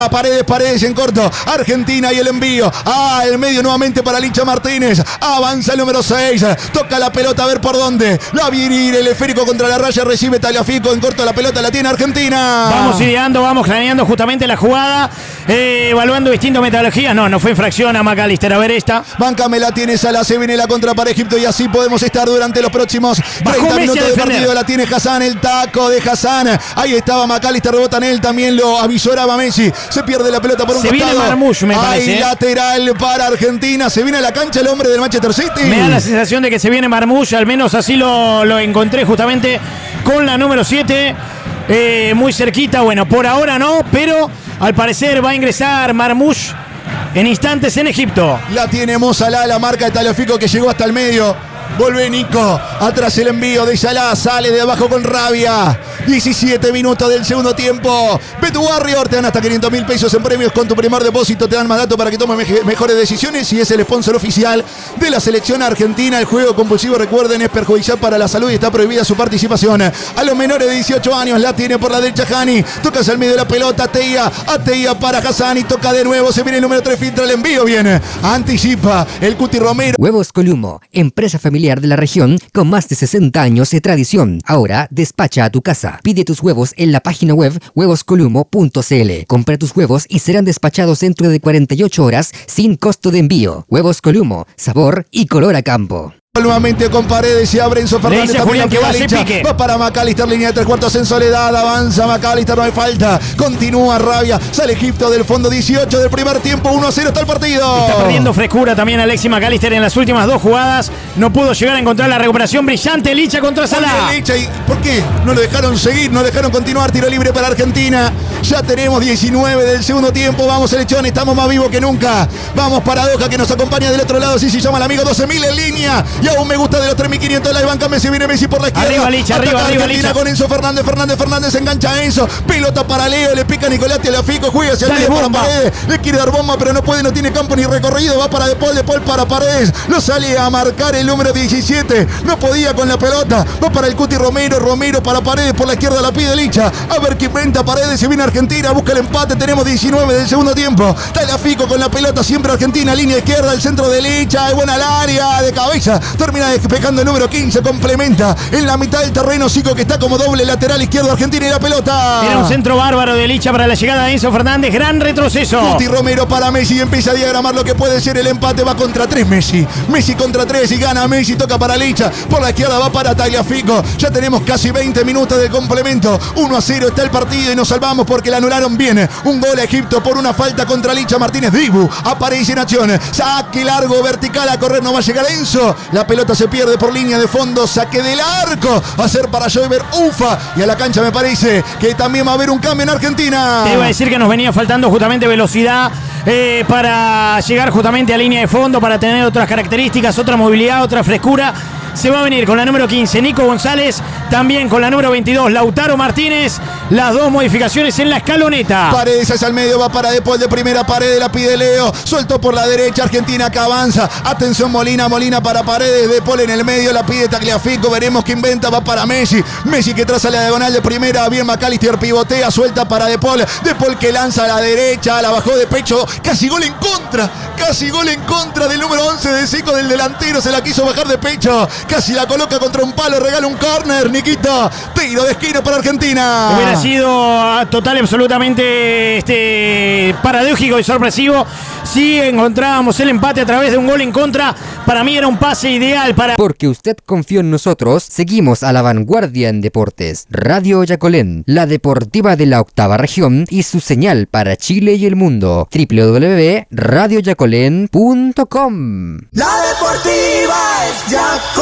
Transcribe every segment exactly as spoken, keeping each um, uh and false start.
Paredes, Paredes en corto. Argentina y el envío. Ah, el medio nuevamente para Licha Martínez. Avanza el número seis. Toca la pelota a ver por dónde. La viene el esférico contra la raya. Recibe Tagliafico en corto. La pelota la tiene Argentina. Vamos ideando, vamos craneando justamente la jugada. Eh, evaluando distintas metodologías. No, no fue infracción a McAllister. A ver esta. Bancame la tiene Salah. Se viene la contra para Egipto. Y así podemos estar durante los próximos treinta minutos de partido. La tiene Hassan. El taco de Hassan. Ahí estaba McAllister. Rebota en él. También lo avisoraba Messi. Se pierde la pelota por un se costado. Se viene Marmoush, me parece. Hay lateral para Argentina. Se viene a la cancha el hombre del Manchester City. Me da la sensación de que se viene Marmoush. Al menos así lo, lo encontré justamente con la número siete. Eh, muy cerquita. Bueno, por ahora no, pero al parecer va a ingresar Marmoush en instantes en Egipto. La tiene Mo Salah, la marca de Tagliafico que llegó hasta el medio. Vuelve Nico, atrás el envío de Salah, sale de abajo con rabia. diecisiete minutos del segundo tiempo. Bet Warrior, te dan hasta quinientos mil pesos en premios con tu primer depósito. Te dan más datos para que tomes me- mejores decisiones y es el sponsor oficial de la selección argentina. El juego compulsivo, recuerden, es perjudicial para la salud y está prohibida su participación. A los menores de dieciocho años la tiene por la derecha Hani. Tocas al medio de la pelota, Teia, Ateia para Hassan y toca de nuevo. Se viene el número tres, filtra el envío, viene. Anticipa el Cuti Romero. Huevos Columo, empresa familiar de la región con más de sesenta años de tradición. Ahora despacha a tu casa. Pide tus huevos en la página web huevos columo punto c l. Compra tus huevos y serán despachados dentro de cuarenta y ocho horas sin costo de envío. Huevos Columo, sabor y color a campo. Nuevamente con Paredes y abre Enzo Fernández. Le dice Julián que va a pique. Va para McAllister, línea de tres cuartos en soledad. Avanza McAllister, no hay falta. Continúa Rabia. Sale Egipto del fondo, dieciocho del primer tiempo. uno a cero está el partido. Está perdiendo frescura también Alexis McAllister en las últimas dos jugadas. No pudo llegar a encontrar la recuperación brillante. Licha contra Salah. Licha, ¿y por qué? No lo dejaron seguir, no dejaron continuar. Tiro libre para Argentina. Ya tenemos diecinueve del segundo tiempo. Vamos, selección, estamos más vivos que nunca. Vamos, Paradoja que nos acompaña del otro lado. Sí, se llama el amigo doce mil en línea. Y aún me gusta de los tres mil quinientos. La banca Messi, viene Messi por la izquierda. Arriba Licha, Ataca arriba, arriba Argentina Licha. con Enzo Fernández, Fernández, Fernández. Engancha a Enzo. Pelota para Leo. Le pica Nicolás Tagliafico. Juega hacia el Dale, medio para bomba. Paredes. Le quiere dar bomba, pero no puede, no tiene campo ni recorrido. Va para De Paul, De Paul para Paredes. Lo sale a marcar el número diecisiete. No podía con la pelota. Va para el Cuti Romero. Romero para Paredes. Por la izquierda la pide Licha. A ver qué inventa Paredes. Se viene Argentina. Busca el empate. Tenemos diecinueve del segundo tiempo. Tagliafico con la pelota. Siempre Argentina. Línea izquierda. El centro de Licha. Es buena al área. De cabeza. Termina despejando el número quince. Complementa en la mitad del terreno. Sico que está como doble lateral izquierdo. Argentina y la pelota. Era un centro bárbaro de Licha para la llegada de Enzo Fernández. Gran retroceso. Cuti Romero para Messi. Empieza a diagramar lo que puede ser el empate. Va contra tres Messi. Messi contra tres y gana Messi. Toca para Licha. Por la izquierda va para Tagliafico. Ya tenemos casi veinte minutos de complemento. uno a cero está el partido y nos salvamos porque le anularon bien. Un gol a Egipto por una falta contra Licha Martínez. Dibu aparece en acción. Saque largo vertical a correr. No va a llegar Enzo. La pelota se pierde por línea de fondo. Saque del arco. Va a ser para Joyver Ufa. Y a la cancha me parece que también va a haber un cambio en Argentina. Te iba a decir que nos venía faltando justamente velocidad eh, para llegar justamente a línea de fondo, para tener otras características, otra movilidad, otra frescura. Se va a venir con la número quince, Nico González. También con la número veintidós, Lautaro Martínez. Las dos modificaciones en la escaloneta. Paredes hacia el medio, va para De Paul de primera. Paredes la pide Leo. Suelto por la derecha. Argentina que avanza. Atención Molina. Molina para Paredes. De Paul en el medio. La pide Tagliafico. Veremos qué inventa. Va para Messi. Messi que traza la diagonal de primera. Bien McAllister pivotea. Suelta para De Paul. De Paul que lanza a la derecha. La bajó de pecho. Casi gol en contra. Casi gol en contra del número once de Zico, del delantero. Se la quiso bajar de pecho. Casi la coloca contra un palo. Regala un córner. Niquito. Tiro de esquina para Argentina. Hubiera sido total y absolutamente este, paradójico y sorpresivo si encontrábamos el empate a través de un gol en contra. Para mí era un pase ideal para... Porque usted confió en nosotros, seguimos a la vanguardia en deportes. Radio Yacolén, la deportiva de la octava región y su señal para Chile y el mundo. doble u doble u doble u punto radio yacolén punto com. La deportiva es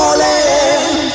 Yacolén.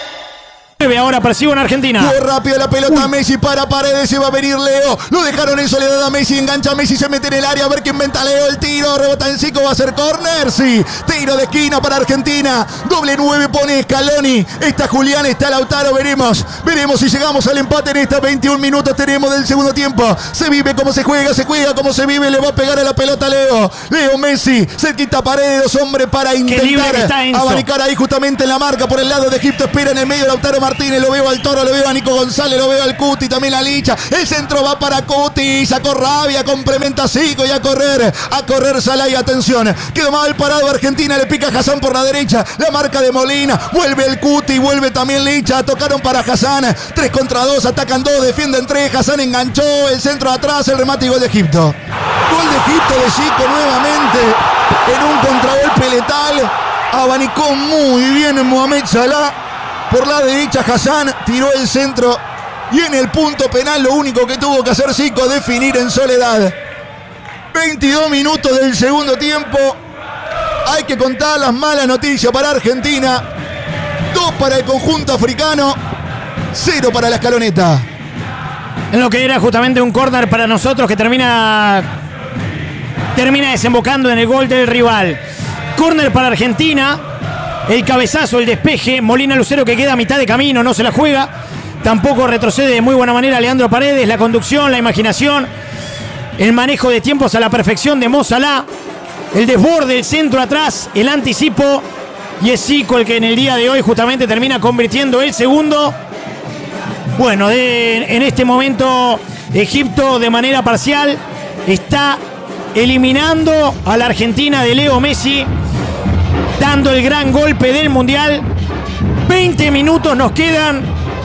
Ahora percibo en Argentina. Muy rápido la pelota. Uy. Messi para Paredes. Se va a venir Leo. Lo dejaron en soledad a Messi. Engancha a Messi. Se mete en el área. A ver qué inventa Leo. El tiro. Rebota en Zico. Va a ser córner. Sí. Tiro de esquina para Argentina. Doble nueve pone Scaloni. Está Julián. Está Lautaro. Veremos. Veremos si llegamos al empate en estos veintiún minutos. Tenemos del segundo tiempo. Se vive como se juega. Se juega como se vive. Le va a pegar a la pelota Leo. Leo Messi. Se quita Paredes. Hombre para intentar abanicar ahí justamente en la marca por el lado de Egipto. Espera en el medio Lautaro Martínez. Martínez, lo veo al Toro, lo veo a Nico González, lo veo al Cuti, también la Licha. El centro va para Cuti, sacó Rabia, complementa Zico y a correr, a correr Salah y atención. Quedó mal parado Argentina, le pica Hassan por la derecha, la marca de Molina, vuelve el Cuti, vuelve también Licha, tocaron para Hassan, tres contra dos, atacan dos, defienden tres, Hassan enganchó, el centro atrás, el remate y gol de Egipto. Gol de Egipto de Zico nuevamente, en un contragolpe letal, abanicó muy bien en Mohamed Salah, por la derecha Hassan, tiró el centro y en el punto penal lo único que tuvo que hacer Zico, definir en soledad. veintidós minutos del segundo tiempo. Hay que contar las malas noticias para Argentina. Dos para el conjunto africano. Cero para la escaloneta. En lo que era justamente un córner para nosotros que termina, termina desembocando en el gol del rival. Córner para Argentina. El cabezazo, el despeje. Molina Lucero que queda a mitad de camino. No se la juega. Tampoco retrocede de muy buena manera Leandro Paredes. La conducción, la imaginación. El manejo de tiempos a la perfección de Mo Salah. El desborde, el centro atrás, el anticipo. Y es Zico el que en el día de hoy justamente termina convirtiendo el segundo. Bueno, de, en este momento Egipto de manera parcial está eliminando a la Argentina de Leo Messi, dando el gran golpe del Mundial. veinte minutos nos quedan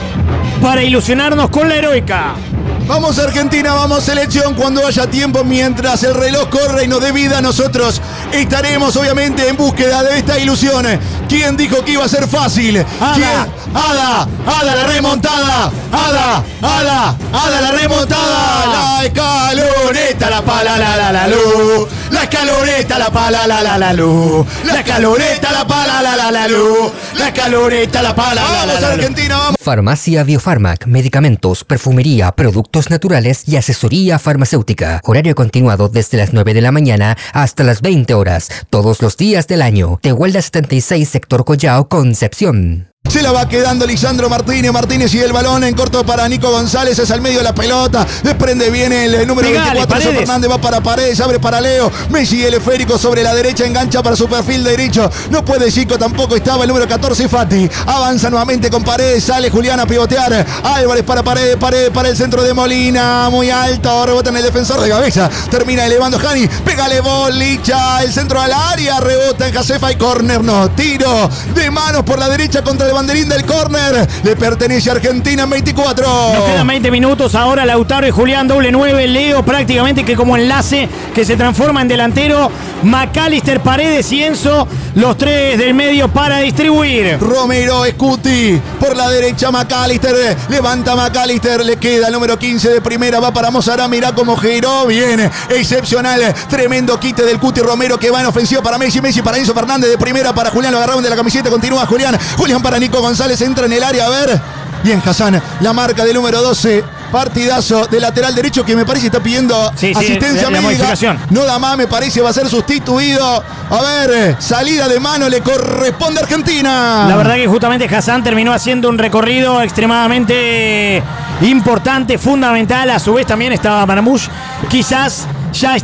para ilusionarnos con la heroica. Vamos Argentina, vamos selección cuando haya tiempo, mientras el reloj corre y nos dé vida, nosotros estaremos obviamente en búsqueda de esta ilusión. ¿Quién dijo que iba a ser fácil? Ada. ¿Quién? Ada, Ada la remontada, Ada, Ada, Ada la remontada, la escaloneta, la pala, la la la lu, la escaloneta, la pala, la la la lu, la escaloneta, la pala, la la la lu, la escaloneta, la pala, la la la lu. Vamos Argentina, vamos. Farmacia Biofarmac, medicamentos, perfumería, productos naturales y asesoría farmacéutica. Horario continuado desde las nueve de la mañana hasta las veinte horas, todos los días del año. Tehuelda setenta y seis, sector Collao, Concepción. Se la va quedando Lisandro Martínez. Martínez y el balón en corto para Nico González. Es al medio de la pelota. Desprende bien el número Pegale, veinticuatro. Enzo Fernández va para Paredes. Abre para Leo. Messi el esférico sobre la derecha. Engancha para su perfil derecho. No puede Zico tampoco. Estaba el número catorce Fati. Avanza nuevamente con Paredes. Sale Julián a pivotear. Álvarez para Paredes. Paredes para el centro de Molina. Muy alto. Rebota en el defensor de cabeza. Termina elevando Jani. Pégale Bolicha. El centro al área. Rebota en Jacefa y córner. No. Tiro de manos por la derecha contra el banderín del córner. Le pertenece a Argentina en veinticuatro. Nos quedan veinte minutos. Ahora Lautaro y Julián, doble nueve. Leo prácticamente que como enlace que se transforma en delantero. McAllister, Paredes y Enzo, los tres del medio para distribuir. Romero, Scuti, por la derecha McAllister, levanta McAllister, le queda el número quince de primera, va para Mozará, mirá cómo giró, bien, excepcional, tremendo quite del Cuti Romero que va en ofensiva para Messi, Messi para Enzo Fernández, de primera para Julián, lo agarraron de la camiseta, continúa Julián, Julián para Nico González, entra en el área, a ver, bien Hassan, la marca del número doce. Partidazo de lateral derecho que me parece está pidiendo sí, sí, asistencia la, la médica. No da más, me parece, va a ser sustituido. A ver, salida de mano le corresponde a Argentina. La verdad que justamente Hassan terminó haciendo un recorrido extremadamente importante, fundamental. A su vez también estaba Marmoush. Quizás ya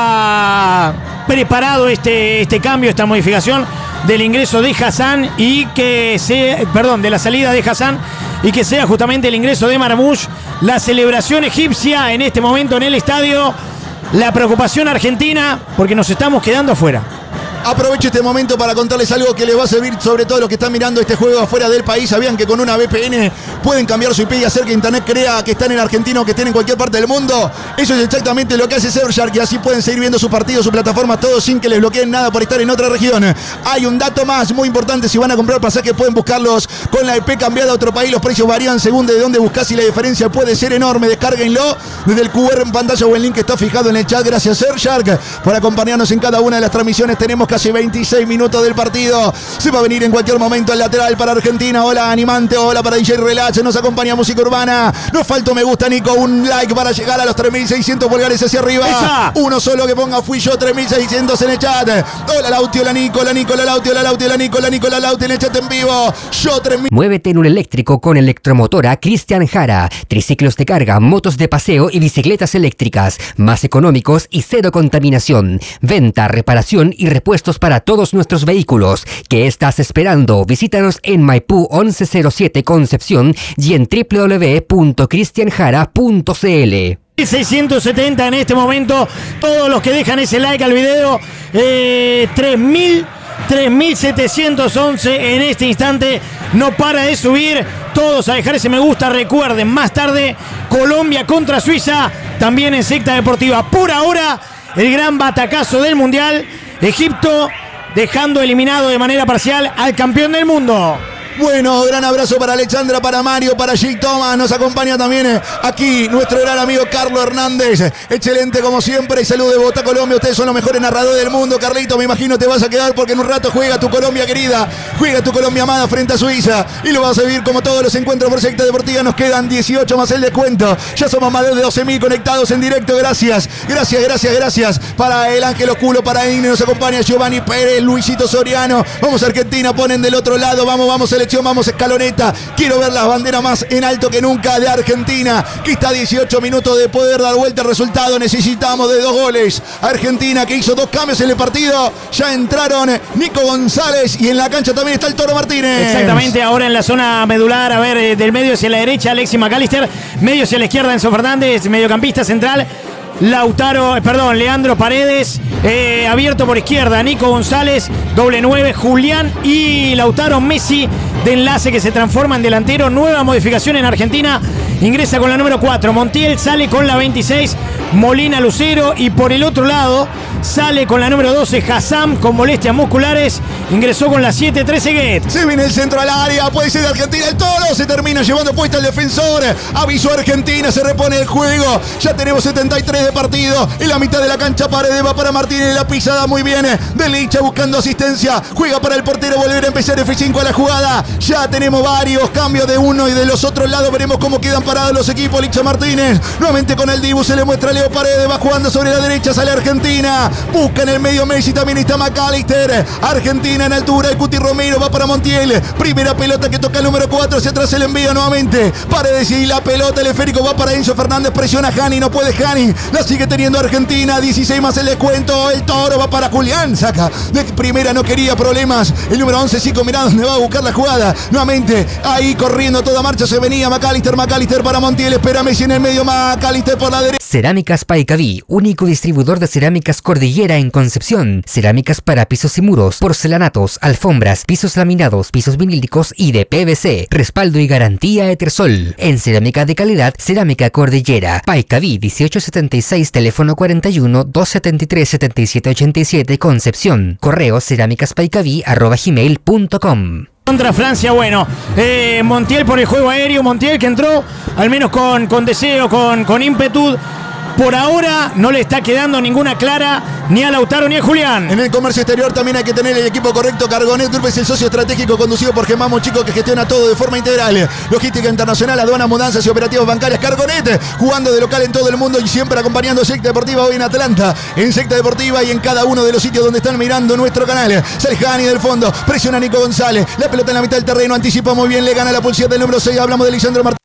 estaba preparado este, este cambio, esta modificación del ingreso de Hassan y que se, perdón, de la salida de Hassan y que sea justamente el ingreso de Marmoush. La celebración egipcia en este momento en el estadio. La preocupación argentina porque nos estamos quedando afuera. Aprovecho este momento para contarles algo que les va a servir sobre todo a los que están mirando este juego afuera del país. Sabían que con una V P N pueden cambiar su I P y hacer que Internet crea que están en Argentina o que estén en cualquier parte del mundo. Eso es exactamente lo que hace Surfshark y así pueden seguir viendo sus partidos, sus plataformas, todo sin que les bloqueen nada por estar en otra región. Hay un dato más muy importante: si van a comprar pasajes pueden buscarlos con la I P cambiada a otro país. Los precios varían según de dónde buscas y la diferencia puede ser enorme. Descárguenlo desde el Q R en pantalla o el link que está fijado en el chat. Gracias Surfshark por acompañarnos en cada una de las transmisiones. Tenemos casi veintiséis minutos del partido. Se va a venir en cualquier momento el lateral para Argentina. Hola Animante, hola para D J Relax. Nos acompaña Música Urbana. Nos falta me gusta, Nico. Un like para llegar a los tres mil seiscientos pulgares hacia arriba. Esa. Uno solo que ponga fui yo, tres mil seiscientos en el chat. Hola Lauti, hola Nico, hola Nico, hola Lauti, hola Lauti, hola Nico, hola Nico, hola Lauti en el chat en vivo. Yo tres mil. Muévete en un eléctrico con Electromotora Cristian Jara. Triciclos de carga, motos de paseo y bicicletas eléctricas. Más económicos y cero contaminación. Venta, reparación y repuesto repuestos para todos nuestros vehículos. ¿Qué estás esperando? Visítanos en Maipú once cero siete Concepción y en doble u doble u doble u punto cristian jara punto c l. seiscientos setenta en este momento. Todos los que dejan ese like al video. Eh, tres mil setecientos once en este instante. No para de subir. Todos a dejar ese me gusta. Recuerden, más tarde Colombia contra Suiza. También en Secta Deportiva. Por ahora, el gran batacazo del Mundial. Egipto dejando eliminado de manera parcial al campeón del mundo. Bueno, gran abrazo para Alexandra, para Mario, para Jake Thomas. Nos acompaña también aquí nuestro gran amigo Carlos Hernández. Excelente como siempre. Y salud de Bogotá, Colombia. Ustedes son los mejores narradores del mundo. Carlito, me imagino te vas a quedar porque en un rato juega tu Colombia querida. Juega tu Colombia amada frente a Suiza. Y lo vas a vivir como todos los encuentros por Secta Deportiva. Nos quedan dieciocho más el descuento. Ya somos más de doce mil conectados en directo. Gracias, gracias, gracias, gracias. Para el Ángel Oculo, para Ine nos acompaña Giovanni Pérez, Luisito Soriano. Vamos a Argentina, ponen del otro lado. Vamos, vamos, selección. Vamos escaloneta, quiero ver las banderas más en alto que nunca de Argentina, que está a dieciocho minutos de poder dar vuelta al resultado. Necesitamos de dos goles. Argentina, que hizo dos cambios en el partido, ya entraron Nico González y en la cancha también está el Toro Martínez. Exactamente, ahora en la zona medular, a ver, del medio hacia la derecha Alexis McAllister, medio hacia la izquierda Enzo Fernández, mediocampista central Lautaro, perdón, Leandro Paredes, eh, abierto por izquierda, Nico González, doble nueve, Julián y Lautaro Messi de enlace que se transforma en delantero. Nueva modificación en Argentina, ingresa con la número cuatro, Montiel sale con la veintiséis, Molina Lucero, y por el otro lado sale con la número doce, Hassam con molestias musculares, ingresó con la siete, trece Guet. Se viene el centro al área, puede ser de Argentina, el Toro se termina llevando puesta el defensor, avisó Argentina, se repone el juego, ya tenemos setenta y tres de partido, en la mitad de la cancha Paredes va para Martínez, la pisada muy bien de Licha buscando asistencia, juega para el portero, volver a empezar F cinco a la jugada, ya tenemos varios cambios de uno y de los otros lados, veremos cómo quedan parados los equipos. Licha Martínez, nuevamente con el Dibu, se le muestra a Leo Paredes, va jugando sobre la derecha, sale Argentina, busca en el medio Messi, también está McAllister, Argentina en altura, el Cuti Romero va para Montiel, primera pelota que toca el número cuatro, hacia atrás el envío nuevamente, Paredes y la pelota, el esférico va para Enzo Fernández, presiona a Jani, no puede Jani, la sigue teniendo Argentina, dieciséis más el descuento, el Toro va para Julián, saca de primera, no quería problemas, el número once Zico, mirá dónde va a buscar la jugada, nuevamente ahí corriendo a toda marcha, se venía McAllister, McAllister para Montiel, espera Messi en el medio, McAllister por la derecha. Cerámicas Paicaví, único distribuidor de cerámicas Cordillera en Concepción. Cerámicas para pisos y muros, porcelanatos, alfombras, pisos laminados, pisos vinílicos y de P V C. Respaldo y garantía Etersol. En cerámica de calidad, Cerámica Cordillera. Paicaví dieciocho setenta y seis, teléfono cuarenta y uno, doscientos setenta y tres, setenta y siete ochenta y siete, Concepción. Correo cerámicaspaicaví arroba gmail punto com. Contra Francia, bueno, eh, Montiel por el juego aéreo, Montiel que entró al menos con, con deseo, con, con ímpetu. Por ahora no le está quedando ninguna clara ni a Lautaro ni a Julián. En el comercio exterior también hay que tener el equipo correcto. Cargonet Group es el socio estratégico conducido por Germán Mochico, que gestiona todo de forma integral. Logística internacional, aduanas, mudanzas y operativos bancarios. Cargonet, jugando de local en todo el mundo y siempre acompañando a Secta Deportiva hoy en Atlanta. En Secta Deportiva y en cada uno de los sitios donde están mirando nuestro canal. Serjani del fondo, presiona a Nico González. La pelota en la mitad del terreno, anticipa muy bien, le gana la pulsera del número seis. Hablamos de Lisandro Martínez.